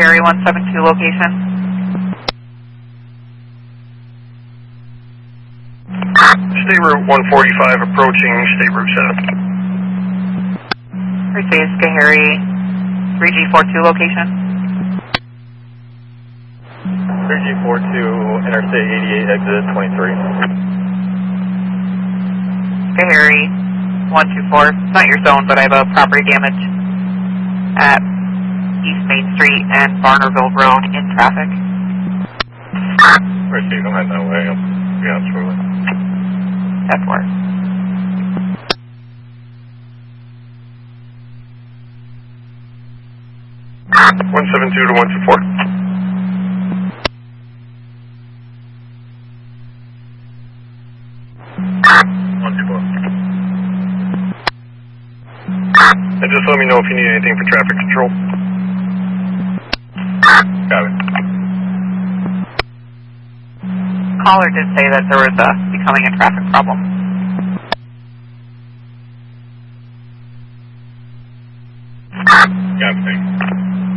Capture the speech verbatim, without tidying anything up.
Harry one seven two location. State Route one forty-five approaching State Route seven. Mercedes Harry three G four two location. three G four two Interstate eighty-eight exit twenty-three. Harry one two four, it's not your zone, but I have a property damage at East Main Street and Barnerville Road in traffic. Receive, I'm heading that way. I'll be out shortly. That's where. one seven two to one two four. one two four. And just let me know if you need anything for traffic control. Got it. Caller did say that there was a becoming a traffic problem. Got it, thanks.